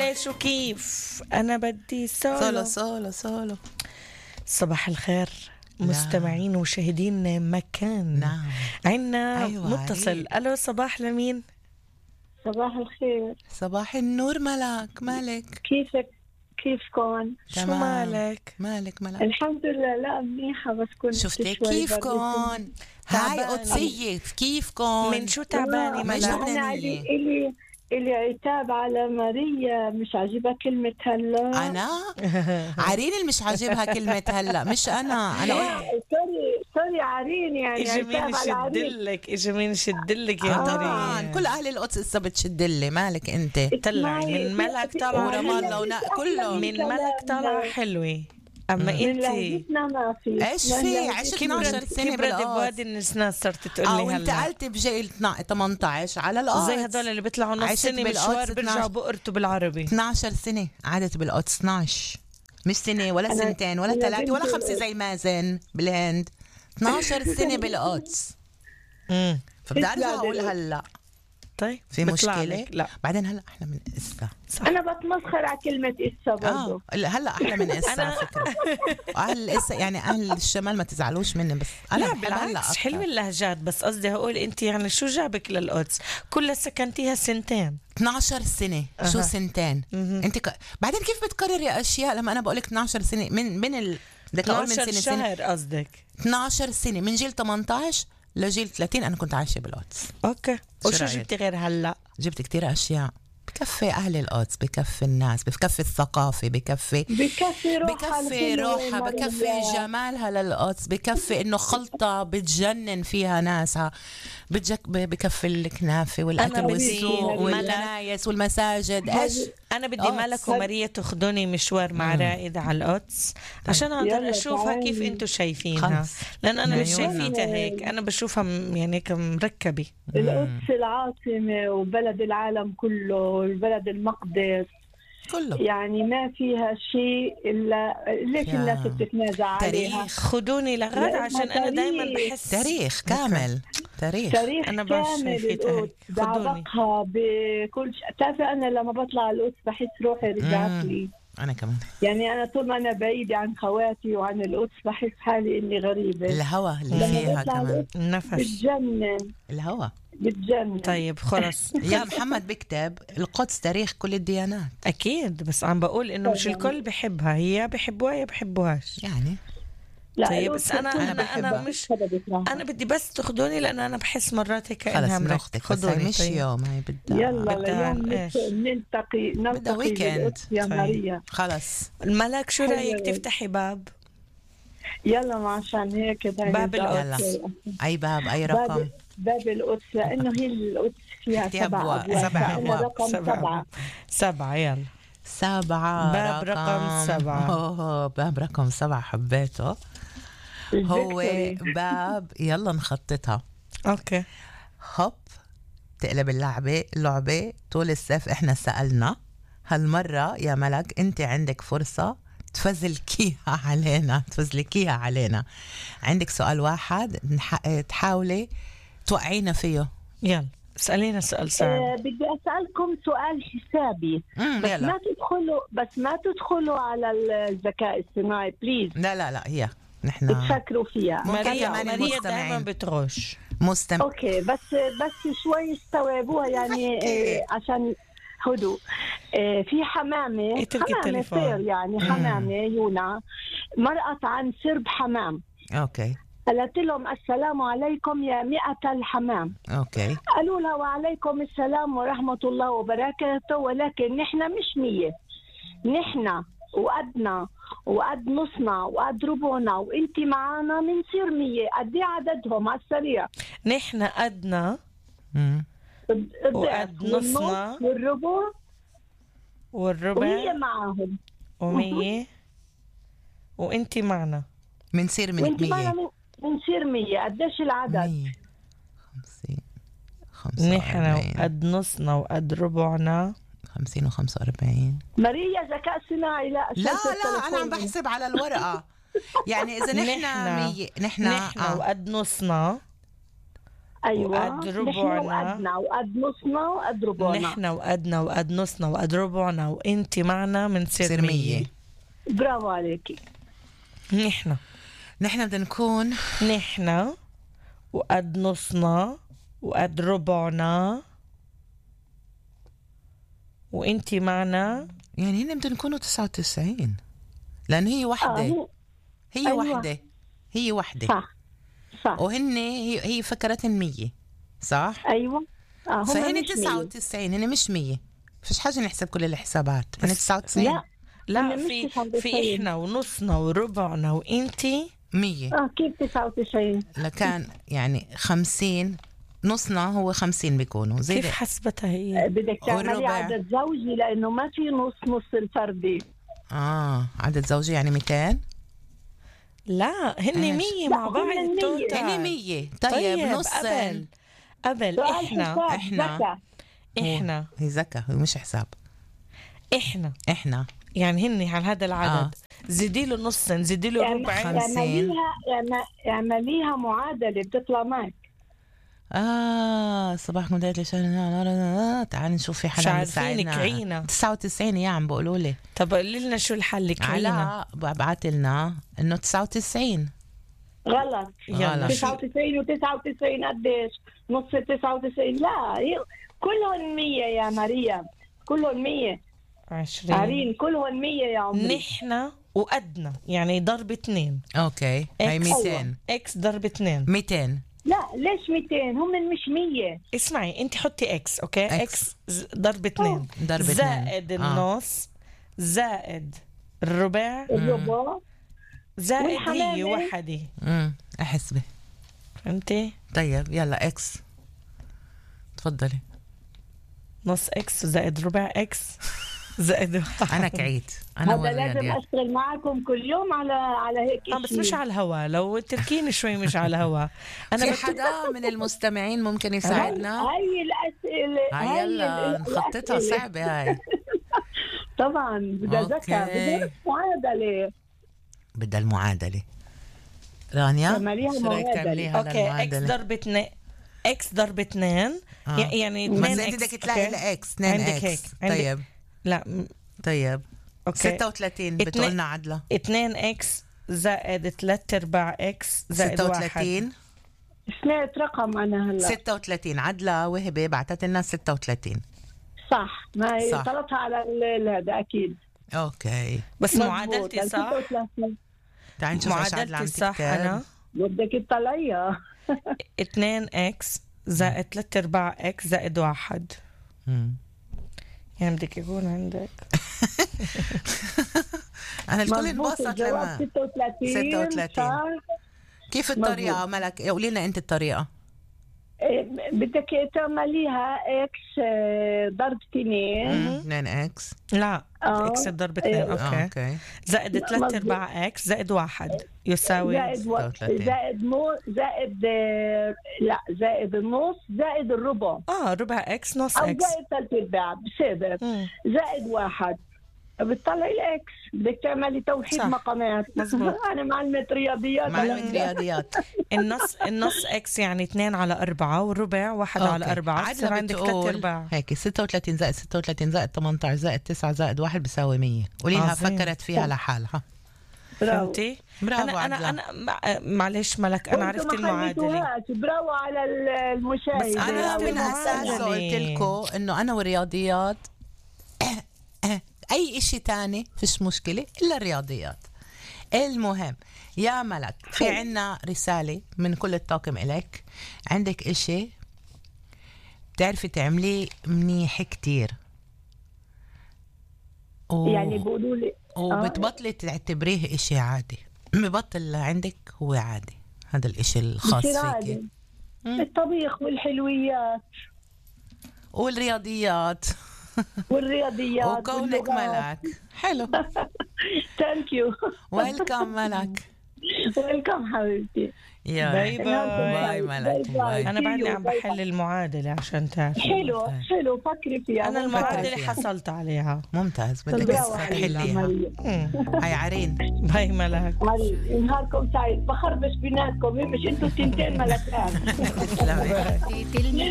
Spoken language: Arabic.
ايش وكيف؟ انا بدي سولو سولو. سولو سولو. صباح الخير مستمعين ومشاهدين مكان. نعم. عنا أيوة متصل. عريق. الو صباح لمين؟ صباح الخير. صباح النور. مالك كيفك؟ كيفكم؟ شو تمام. مالك؟ مالك الحمد لله. لا منيحة، بس كنت شفتي شوي كيفكم؟ هاي تعبانة. قدسية كيفكم؟ من شو تعبانة من شو مالك؟ بدنا أنا نيجي؟ إلي عتاب على ماريا، مش عاجبها كلمة هلا. أنا عرين اللي مش عاجبها كلمة هلا، مش أنا قلت سوري عرين، يعني اجى مين عتاب على عرين. يشدلك؟ اجى مين يشدلك يا طبعا مريم؟ كل أهل القدس لسه بتشدلي. مالك أنت؟ طلعي من ملك طالعة ورمان حلوة. لو كله من ملك طالعة حلوة. اما من انت لهجتنا ما في. إيش في؟ عشت 12 سنة كبرت بالقدس. بوادي النسناس صرت تقول لي وانت هلا قلت بجيل 18 على القدس. زي هدول اللي بيطلعوا نص عشت سنة بالقدس مشوار بيرجعوا 12 بقرتوا بالعربي. 12 سنة قعدت بالقدس. 12 مش سنة ولا سنتين ولا 3 ولا 5 زي مازن بالهند. 12 سنة بالقدس. فبدي ارجع اقول هلا طيب في بطلع مشكلة. لك. لا بعدين هلا احلى من اسا. أنا بتمسخر على كلمة إسا برضو. هلا احلى من اسا على فكرة. اهل اسا يعني اهل الشمال ما تزعلوش مني، بس انا لا بحب هلا بالعكس أكتر. حلوة اللهجات، بس قصدي هقول انت يعني شو جابك للقدس؟ كلها سكنتيها سنتين. 12 سنة. شو سنتين؟ انت بعدين كيف بتكرري اشياء لما انا بقول لك 12 سنة بدك اقول من 12 سنة شهر قصدك؟ 12 سنة من جيل 18 لجيل 30 انا كنت عايشة بالقدس. اوكي. وشو رأيك؟ جبتي غير هلا؟ جبت كتير اشياء. بكفي اهل القدس، بكفي الناس، بكفي الثقافة، بكفي روحها، بكفي جمالها للقدس، بكفي انه خلطة بتجنن فيها ناسها، بكفي الكنافة والاكل أنا بدي والسوق والكنايس والمساجد. ايش أنا بدي القدس. ملك وماريا تاخدوني مشوار مع رائد على القدس عشان أقدر يلا أشوفها تعالي. كيف أنتو شايفينها، خلص. لأن أنا مش عيوننا. شايفيتها هيك. أنا بشوفها يعني مركبة. القدس العاصمة وبلد العالم كله والبلد المقدس، كله يعني ما فيها شيء إلا ليش يا الناس بتتنازع عليها. تاريخ. خدوني لغد لأنها عشان أنا دايما تاريخ. بحس تاريخ كامل. تاريخ. تاريخ أنا بعرف كامل شايفيتها القدس هيك. خدوني. بعبقها بكل شيء. بتعرفي أنا لما بطلع القدس بحس روحي رجعت لي. انا كمان. يعني أنا طول ما أنا بعيدة عن خواتي وعن القدس بحس حالي إني غريبة. الهوا اللي لما فيها بطلع كمان. القدس النفس. بتجنن الهوا. بتجنن. طيب خلص. يا محمد بكتب القدس تاريخ كل الديانات. أكيد، بس عم بقول إنه مش الكل بحبها، هي بحبوها يا بحبوهاش. يعني لا طيب القدس بس أنا كلها أنا بحبها. مش هذا بكرهها. أنا بدي بس تاخدوني لأن أنا بحس مرات هيك خلص إنها من اختك، بس هاي خدوني. مش طيب. يوم، هاي بدها يلا بدها اليوم إيش؟ نلتقي بدها ويكند. بالقدس يا طيب. ماريا. خلص. الملك شو رأيك حلوة. تفتحي باب؟ يلا ما عشان هيك باب القدس. يلا. اي باب، اي رقم؟ باب القدس، لأنه هي القدس فيها اختي أبواب. 7 7 أبواب. أبواب. رقم 7. 7 يلا. 7 باب رقم 7. باب رقم 7 حبيته. هو باب يلا نخططها. أوكي. هوب تقلب اللعبة طول الصيف. احنا سألنا هالمرة يا ملك انت عندك فرصة تفزلكيها علينا. عندك سؤال واحد تحاولي توقعينا فيه. يلا اسألينا سؤال صعب. بدي أسألكم سؤال حسابي، يلا. بس ما تدخلوا على الذكاء الصناعي بليز. لا هي نحن تفكروا فيها. ماريا كمان دائما المستمعين. بتغش. اوكي بس شوي استوعبوها يعني عشان هدوء. في حمامة اتركي التليفون. طير يعني حمامة يونا مرقت عن سرب حمام. اوكي قالت لهم السلام عليكم يا 100 الحمام. اوكي. قالوا لها وعليكم السلام ورحمة الله وبركاته، ولكن نحن مش 100، نحن وقدنا وقد نصنا وقد ربعنا وانتي معانا منصير 100. قد ايه عددهم على السريع؟ نحن قدنا وقد نصنا والربع والربع معاهم و100 وانتي معنا منصير من وانتي 100. معنا منصير 100. قديش العدد؟ 150 نحن وقد نصنا وقد ربعنا 50 و45. ماريا ذكاء صناعي. لا أنا عم بحسب على الورقة. يعني إذا نحن 100 نحن وقد نصنا ايوه وقد نحن ربعنا. وقدنا وقد نصنا وقد ربعنا. نحن وقدنا وقد نصنا وقد ربعنا وانت معنا منصير 100. برافو عليكي. نحن بدنا نكون نحن وقد نصنا وقد ربعنا وانتي معنا. يعني هن بدنا نكونوا 99 لأن هي وحدة. هي أيوة. وحدة. هي وحدة. صح. وهن هي فكرتن 100 صح؟ أيوة. فهن 99 هن مش 100. فيش حاجة نحسب كل الحسابات. هن 99. لا في احنا ونصنا وربعنا وانتي 100. كيف 99؟ لكان يعني 50 نصنا هو 50 بيكونوا زي كيف حسبتها هي؟ بدك تعملي عدد زوجي لأنه ما في نص الفردي. عدد زوجي يعني 200. لا هن 100 مع بعض التوتال. هن 100. طيب نص قبل احنا هي زكاة هي مش حساب. احنا يعني هن على هذا العدد زيدي له نص زيدي له ربع. 50. اعمليها معادلة بتطلع معك. صباحكم بداية الشهر. تعال نشوف في حدا مساعدنا. 99 يا عم بقولوا لي. طب قولي لنا شو الحل كرينا. بعت لنا انه 99. غلط. 99 و99 قديش؟ نص 99. لا كلهم 100 يا مريم. كلهم 100. 20 عارين كلهم 100 يا عمري. نحن وقدنا يعني ضرب 2. اوكي هاي 200. اكس ضرب 2 200. لا ليش 200 هم مش 100. اسمعي انت حطي اكس. اوكي اكس ضرب 2 زائد النص زائد الربع زائد هي وحدة. احسبي فهمتي. طيب يلا اكس تفضلي. نص اكس زائد ربع اكس زائد انا كعيت. انا هذا لازم اشتغل معكم كل يوم على هيك بس مش على الهوا. لو تركيني شوي مش على الهوا. انا في حدا من المستمعين ممكن يساعدنا؟ هاي الاسئله هاي يلا نخططها صعبه هاي. طبعا بدها ذكاء بدها معادله. بدها المعادله. رانيا شو رايك تعمليها؟ اوكي اكس ضرب 2 اكس ضرب 2 يعني 2 اكس. بدك تلاقي الاكس 2 اكس. طيب لا طيب اوكي 36 بتقولنا عدله 2 اكس زائد 3/4 اكس زائد 36. سمعت رقم انا هلا 36 عدله وهبه بعثت لنا 36 صح. ما هي طلبتها على هذا اكيد. اوكي بس معادلتي صح. تعالي نشوف معادلتي صح. انا بدك تطلعيها 2 اكس زائد 3/4 اكس زائد 1. يعني بدك يكون عندك أنا الكل انبسط لما 36. كيف الطريقة ملك؟ قولي لنا أنت الطريقة. بدك تعمليها اكس ضرب 2 اكس. لا اكس ضرب 2 اوكي زائد 3/4 اكس زائد 1 يساوي زائد زائد النص زائد الربع. ربع اكس نص اكس او زائد 3/4 بصير زائد 1. بتطلعي الاكس. بدك تعملي توحيد مقامات. انا معلمة رياضيات. النص اكس يعني 2 على 4 والربع 1 على 4. بصير عندك 3/4 هيك 36 زائد 36 زائد 18 زائد 9 زائد 1 بيساوي 100. قولي لها فكرت فيها لحالها. فهمتي. برافو. انا معلش ملك انا عرفت المعادله. برافو على المشاهد. بس انا من اساسه قلت لكم انه انا والرياضيات اي اشي تاني فيش مشكلة الا الرياضيات. المهم يا ملك في عنا رسالة من كل الطاقم إلك. عندك اشي بتعرفي تعمليه منيح كتير يعني بقولوا لي وبتبطلي تعتبريه اشي عادي. ببطل عندك هو عادي. هذا الاشي الخاص فيك. الطبيخ والحلويات والرياضيات وكونك ملك. حلو. ثانك يو. ويلكم ملك. ويلكم حبيبتي. باي باي ملك. باي. انا بعدني عم بحل المعادله عشان تعرف. حلو فكري فيها. انا المعادله حصلت عليها. ممتاز. بدك بس تحليها. هاي عرين. باي ملك. نهاركم سعيد. بخربش بيناتكم مش انتوا تنتين ملكات.